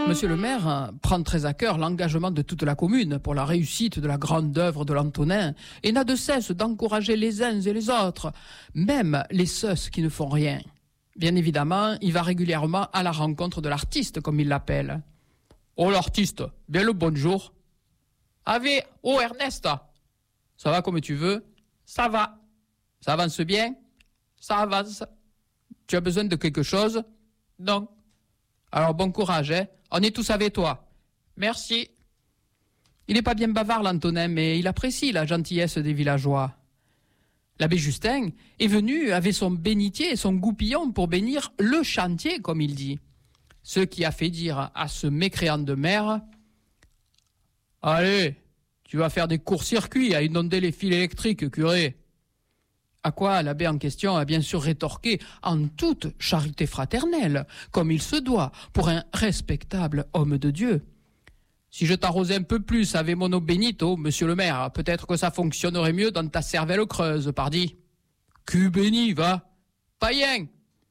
Monsieur le maire prend très à cœur l'engagement de toute la commune pour la réussite de la grande œuvre de l'Antonin et n'a de cesse d'encourager les uns et les autres, même les ceux qui ne font rien. Bien évidemment, il va régulièrement à la rencontre de l'artiste, comme il l'appelle. « Oh, l'artiste, bien le bonjour. »« Ave, oh Ernest, ça va comme tu veux ?»« Ça va. »« Ça avance bien ?»« Ça avance. »« Tu as besoin de quelque chose ?»« Non. » Alors bon courage, hein. On est tous avec toi. Merci. Il n'est pas bien bavard, l'Antonin, mais il apprécie la gentillesse des villageois. L'abbé Justin est venu avec son bénitier et son goupillon pour bénir le chantier, comme il dit. Ce qui a fait dire à ce mécréant de maire « Allez, tu vas faire des courts-circuits à inonder les fils électriques, curé. » À quoi l'abbé en question a bien sûr rétorqué en toute charité fraternelle, comme il se doit pour un respectable homme de Dieu. « Si je t'arrosais un peu plus avec mon eau bénito, monsieur le maire, peut-être que ça fonctionnerait mieux dans ta cervelle creuse, pardi. »« Cul béni, va. Païen !»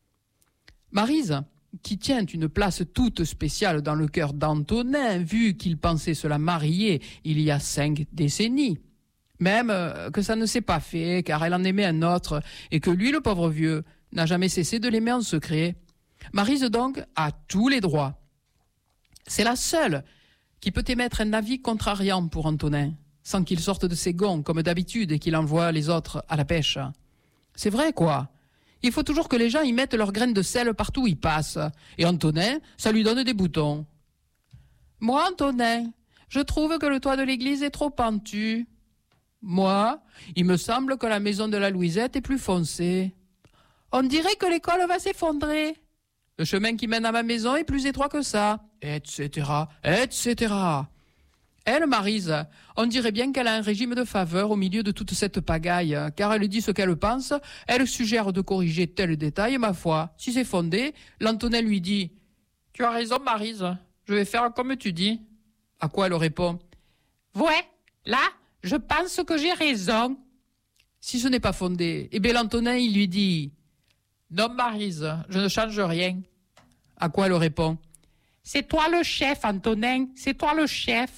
Maryse, qui tient une place toute spéciale dans le cœur d'Antonin, vu qu'il pensait se la marier il y a 5 décennies, même que ça ne s'est pas fait, car elle en aimait un autre, et que lui, le pauvre vieux, n'a jamais cessé de l'aimer en secret. Maryse, donc, a tous les droits. C'est la seule qui peut émettre un avis contrariant pour Antonin, sans qu'il sorte de ses gonds, comme d'habitude, et qu'il envoie les autres à la pêche. C'est vrai, quoi. Il faut toujours que les gens y mettent leurs graines de sel partout où ils passent. Et Antonin, ça lui donne des boutons. « Moi, Antonin, je trouve que le toit de l'église est trop pentu. » Moi, il me semble que la maison de la Louisette est plus foncée. On dirait que l'école va s'effondrer. Le chemin qui mène à ma maison est plus étroit que ça, etc., etc. Elle, Maryse, on dirait bien qu'elle a un régime de faveur au milieu de toute cette pagaille, car elle dit ce qu'elle pense, elle suggère de corriger tel détail, ma foi. Si c'est fondé, l'Antonin lui dit « Tu as raison, Maryse, je vais faire comme tu dis. » À quoi elle répond « Ouais, là, je pense que j'ai raison. » Si ce n'est pas fondé, eh bien l'Antonin, il lui dit « Non, Maryse, je ne change rien. » À quoi elle répond « C'est toi le chef, Antonin, c'est toi le chef. »